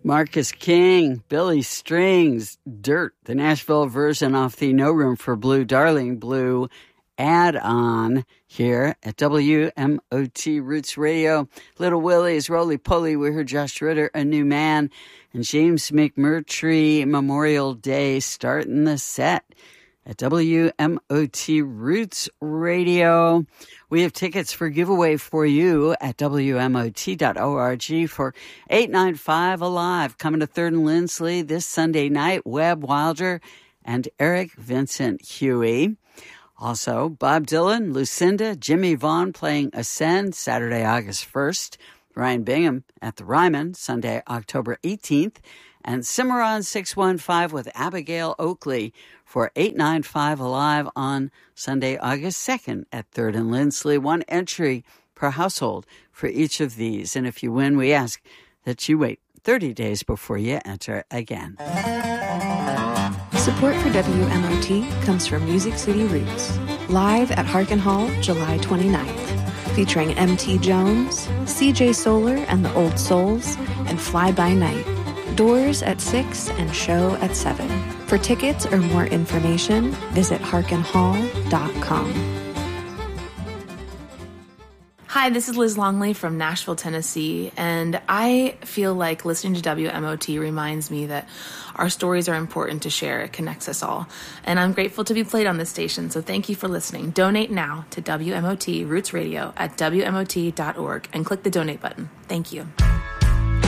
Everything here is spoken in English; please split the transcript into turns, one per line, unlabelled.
Marcus King, Billy Strings, Dirt, the Nashville version off the No Room for Blue, Darling Blue add-on here at WMOT Roots Radio. Little Willie's Roly Poly. We heard Josh Ritter, A New Man, and James McMurtry, Memorial Day, starting the set at WMOT Roots Radio. We have tickets for giveaway for you at WMOT.org for 895 Alive, coming to 3rd and Lindsley this Sunday night. Webb Wilder and Eric Vincent Huey. Also, Bob Dylan, Lucinda, Jimmy Vaughn playing Ascend Saturday, August 1st. Ryan Bingham at the Ryman Sunday, October 18th. And Cimarron 615 with Abigail Oakley for 895 Alive on Sunday, August 2nd at 3rd and Lindsley. One entry per household for each of these. And if you win, we ask that you wait 30 days before you enter again.
Support for WMOT comes from Music City Roots. Live at Harkin Hall, July 29th. Featuring M.T. Jones, C.J. Solar and the Old Souls, and Fly By Night. Doors at 6 and show at 7. For tickets or more information, visit harkinhall.com.
Hi, this is Liz Longley from Nashville, Tennessee, and I feel like listening to WMOT reminds me that our stories are important to share. It connects us all, and I'm grateful to be played on this station, so thank you for listening. Donate now to WMOT Roots Radio at WMOT.org and click the donate button. Thank you.